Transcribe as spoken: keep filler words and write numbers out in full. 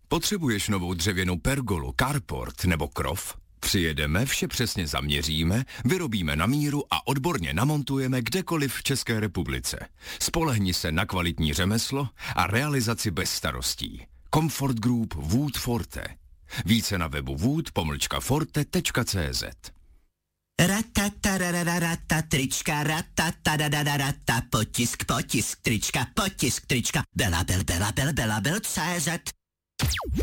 Potřebuješ novou dřevěnou pergolu, carport nebo krov? Přijedeme, vše přesně zaměříme, vyrobíme na míru a odborně namontujeme kdekoliv v České republice. Spolehni se na kvalitní řemeslo a realizaci bez starostí. Comfort Group Wood Forte. Více na webu wood pomlčka forte tečka cé zet. Ratatarararata, trička, ratatarararata, potisk, potisk, trička, potisk, trička, Bela, bel, bela, bel, bela, bel, cé zet.